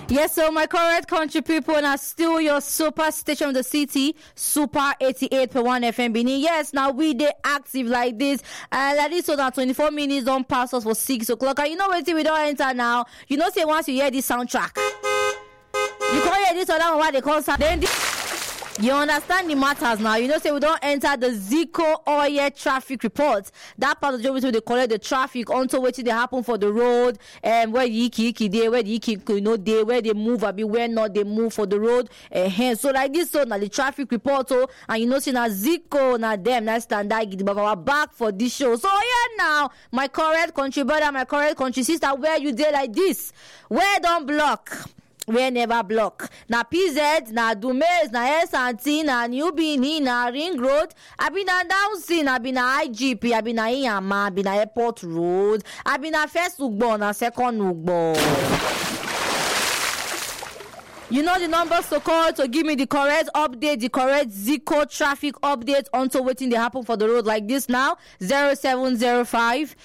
Yes, so my correct country people, and still your super station of the city, Super 88.1 FM Benin. Yes, now we they active like this, and like this, so that 24 minutes don't pass us for 6 o'clock. And you know what? We don't enter now. You know, say once you hear this soundtrack, you can't hear this or that what they call sound. Then you understand the matters now. You know, say we don't enter the Zico oil traffic report. That part of the job is where they collect the traffic onto what they happen for the road, and where the iki day, where the iki day, where they move, where not they move for the road. So like this, so now the traffic report, and you know, see now Zico, now them, now standard, but our back for this show. So yeah, now my correct country brother, my correct country sister, where you did like this, where don't block. We never block. Na PZ, na Dumes, na S&T, na New Benin, na Ring Road. I been na Downsea, I been na IGP, I been na Iyama, I been na Airport Road. I been na first Ugbo, na second Ugbo. You know the numbers to call to give me the correct update, the correct Zico traffic update onto waiting they happen for the road like this now. 0705